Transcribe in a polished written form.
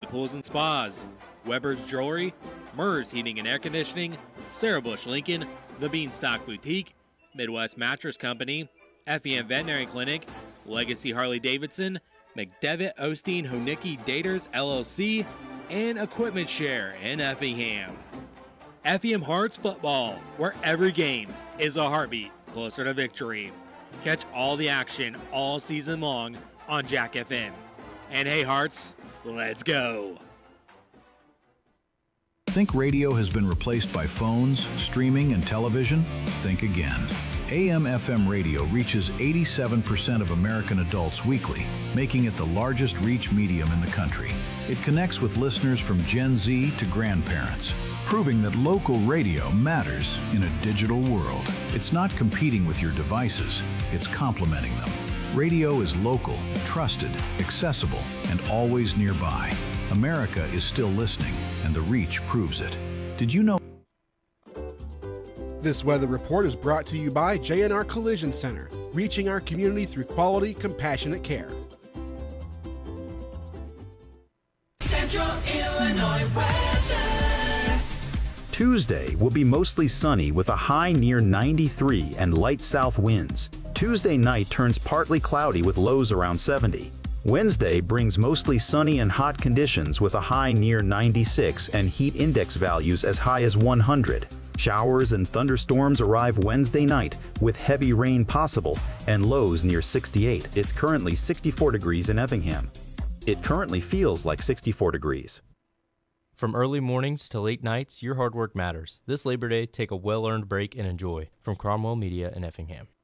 Pools and Spas, Weber's Jewelry, Murs Heating and Air Conditioning, Sarah Bush Lincoln, The Beanstalk Boutique, Midwest Mattress Company, FEM Veterinary Clinic, Legacy Harley-Davidson, McDevitt Osteen Honicki Daters LLC, and Equipment Share in Effingham. FEM Hearts Football, where every game is a heartbeat closer to victory. Catch all the action all season long on Jack FM. And hey Hearts, let's go! Think radio has been replaced by phones, streaming, and television? Think again. AM/FM radio reaches 87% of American adults weekly, making it the largest reach medium in the country. It connects with listeners from Gen Z to grandparents, proving that local radio matters in a digital world. It's not competing with your devices, it's complementing them. Radio is local, trusted, accessible, and always nearby. America is still listening, and the reach proves it. Did you know? This weather report is brought to you by J&R Collision Center, reaching our community through quality, compassionate care. Central Illinois weather. Tuesday will be mostly sunny with a high near 93 and light south winds. Tuesday night turns partly cloudy with lows around 70. Wednesday brings mostly sunny and hot conditions with a high near 96 and heat index values as high as 100. Showers and thunderstorms arrive Wednesday night with heavy rain possible and lows near 68. It's currently 64 degrees in Effingham. It currently feels like 64 degrees. From early mornings to late nights, your hard work matters. This Labor Day, take a well-earned break and enjoy. From Cromwell Media in Effingham.